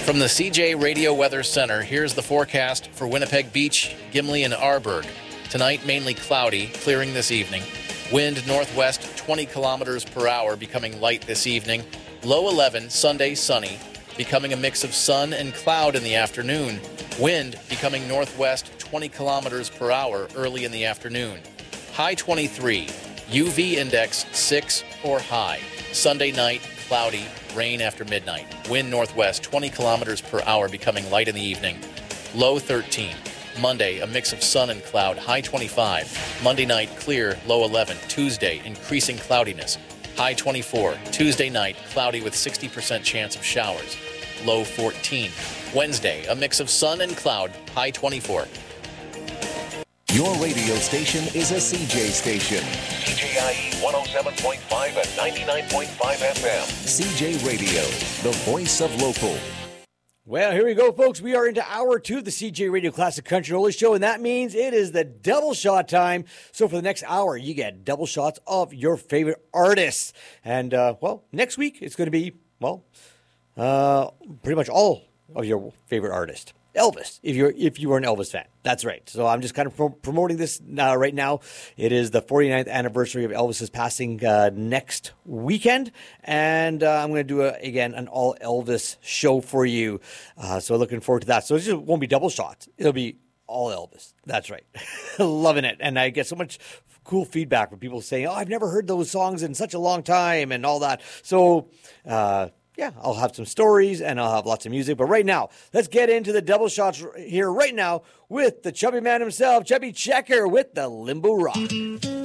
From the CJ Radio Weather Center, here's the forecast for Winnipeg Beach, Gimli, and Arborg. Tonight, mainly cloudy, clearing this evening. Wind northwest 20 kilometers per hour, becoming light this evening. Low 11, Sunday sunny, becoming a mix of sun and cloud in the afternoon. Wind becoming northwest 20 kilometers per hour early in the afternoon. High 23, UV index 6 or high. Sunday night, cloudy, rain after midnight. Wind northwest 20 kilometers per hour, becoming light in the evening. Low 13. Monday, a mix of sun and cloud, high 25. Monday night, clear, low 11. Tuesday, increasing cloudiness, high 24. Tuesday night, cloudy with 60% chance of showers, low 14. Wednesday, a mix of sun and cloud, high 24. Your radio station is a CJ station. CJIE 107.5 and 99.5 FM. CJ Radio, the voice of local. Well, here we go, folks. We are into hour 2 of the CJ Radio Classic Country Roller Show, and that means it is the double shot time. So for the next hour, you get double shots of your favorite artists. And, next week, it's going to be, pretty much all of your favorite artists. Elvis, if you are an Elvis fan. That's right. So I'm just kind of promoting this right now. It is the 49th anniversary of Elvis's passing next weekend, and I'm going to do again an all Elvis show for you. So looking forward to that. So it just won't be double shots. It'll be all Elvis. That's right. Loving it. And I get so much cool feedback from people saying, "Oh, I've never heard those songs in such a long time," and all that. So I'll have some stories and I'll have lots of music. But right now, let's get into the double shots here right now with the chubby man himself, Chubby Checker, with the Limbo Rock.